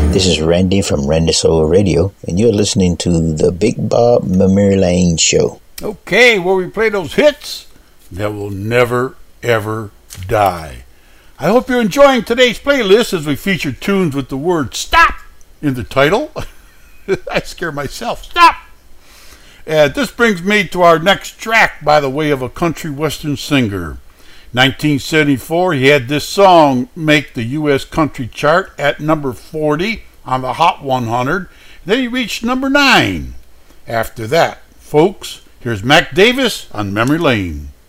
This is Randy from Randy Soul Radio, and you're listening to the Big Bob Memory Lane Show. Okay, where we play those hits that will never, ever die. I hope you're enjoying today's playlist as we feature tunes with the word STOP in the title. I scare myself. Stop! And this brings me to our next track by the way of a country western singer. 1974, he had this song make the U.S. country chart at number 40 on the Hot 100. Then he reached number 9. After that, folks, here's Mac Davis on Memory Lane.